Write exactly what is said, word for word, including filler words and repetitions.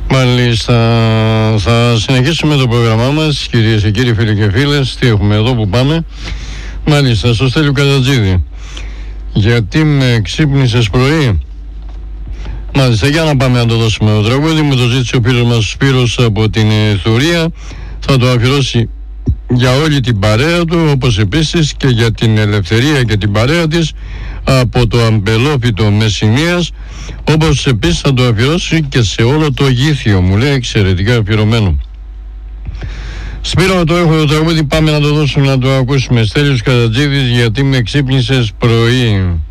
Μάλιστα, θα συνεχίσουμε το πρόγραμμά μας, κυρίες και κύριοι, φίλοι και φίλες. Τι έχουμε εδώ, που πάμε? Μάλιστα, στο Στέλιο Κατατζίδη. Γιατί με ξύπνησες πρωί? Μάλιστα, για να πάμε να το δώσουμε το τραγούδι. Μου το ζήτησε ο φίλος μας Σπύρος από την Θουρία. Θα το αφιερώσει για όλη την παρέα του, όπως επίσης και για την Ελευθερία και την παρέα της από το Αμπελόφυτο Μεσσηνίας, όπως επίσης θα το αφιερώσει και σε όλο το Γήθιο. Μου λέει εξαιρετικά αφιερωμένο. Σπύρο, το έχω το τραγούδι, πάμε να το δώσουμε να το ακούσουμε. Στέλιος Κατατζίδης, γιατί με ξύπνησες πρωί.